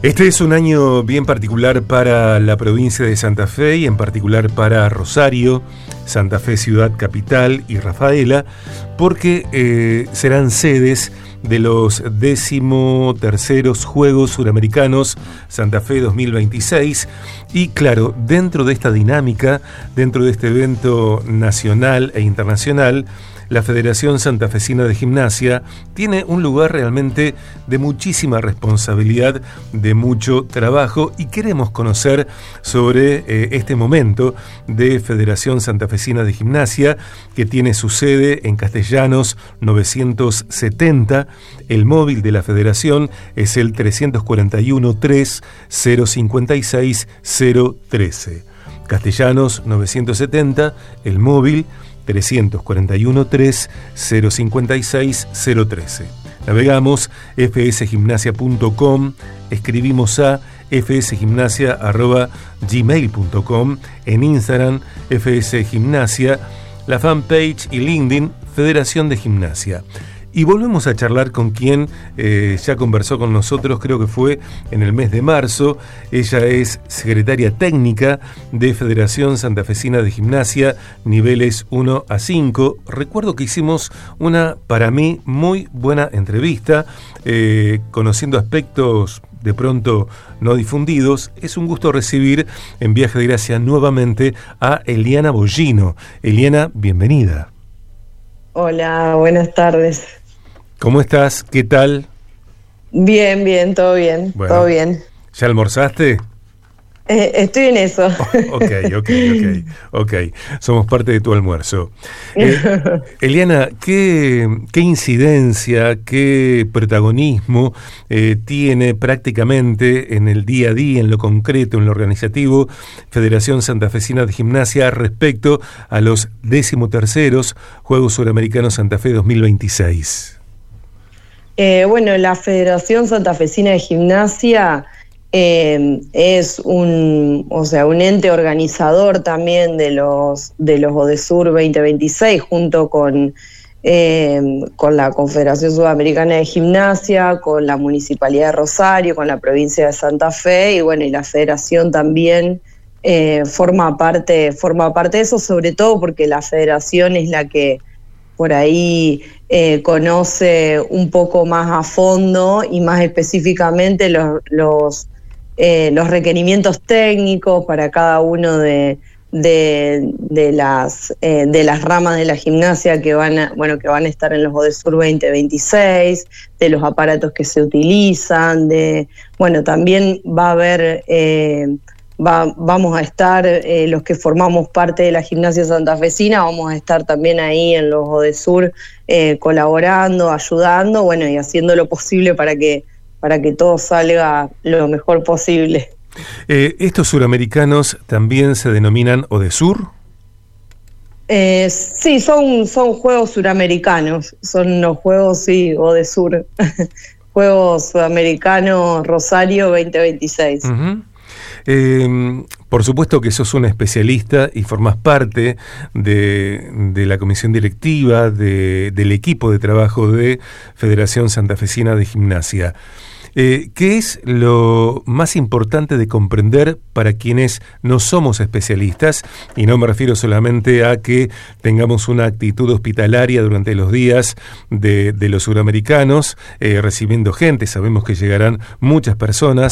Este es un año bien particular para la provincia de Santa Fe y en particular para Rosario, Santa Fe Ciudad Capital y Rafaela, porque serán sedes de los 13º Juegos Suramericanos Santa Fe 2026 y claro, dentro de esta dinámica, dentro de este evento nacional e internacional, la Federación Santafesina de Gimnasia tiene un lugar realmente de muchísima responsabilidad, de mucho trabajo y queremos conocer sobre este momento de Federación Santafesina de Gimnasia que tiene su sede en Castellanos 970. El móvil de la Federación es el 341-3-056-013. Castellanos 970, el móvil 341-3-056-013. Navegamos fsgimnasia.com, escribimos a fsgimnasia@gmail.com, en Instagram fsgimnasia, la fanpage y LinkedIn Federación de Gimnasia. Y volvemos a charlar con quien ya conversó con nosotros, creo que fue en el mes de marzo. Ella es secretaria técnica de Federación Santafesina de Gimnasia, niveles 1 a 5. Recuerdo que hicimos una, para mí, muy buena entrevista, conociendo aspectos de pronto no difundidos. Es un gusto recibir en Viaje de Gracia nuevamente a Eliana Bollino. Eliana, bienvenida. Hola, buenas tardes. ¿Cómo estás? ¿Qué tal? Bien, todo bien, bueno, todo bien. ¿Ya almorzaste? Estoy en eso. Ok. Somos parte de tu almuerzo. Eliana, ¿qué incidencia, qué protagonismo tiene prácticamente en el día a día, en lo concreto, en lo organizativo, Federación Santafesina de Gimnasia respecto a los 13º Juegos Suramericanos Santa Fe 2026? Bueno, la Federación Santafesina de Gimnasia es un ente organizador también de los ODESUR 2026 junto con la Confederación Sudamericana de Gimnasia, con la Municipalidad de Rosario, con la provincia de Santa Fe y bueno, y la Federación también forma parte de eso, sobre todo porque la Federación es la que por ahí conoce un poco más a fondo y más específicamente los requerimientos técnicos para cada uno de las ramas de la gimnasia que van a estar en los ODESUR 2026, de los aparatos que se utilizan, también va a haber vamos a estar los que formamos parte de la gimnasia santafesina, vamos a estar también ahí en los ODESUR colaborando, ayudando, y haciendo lo posible para que todo salga lo mejor posible. ¿Estos suramericanos también se denominan ODESUR? Sí, son Juegos Suramericanos, son los Juegos, ODESUR, Juegos Sudamericanos Rosario 2026. Uh-huh. Por supuesto que sos una especialista y formás parte de la comisión directiva, del equipo de trabajo de Federación Santafesina de Gimnasia. ¿Qué es lo más importante de comprender para quienes no somos especialistas? Y no me refiero solamente a que tengamos una actitud hospitalaria durante los días de los suramericanos, recibiendo gente. Sabemos que llegarán muchas personas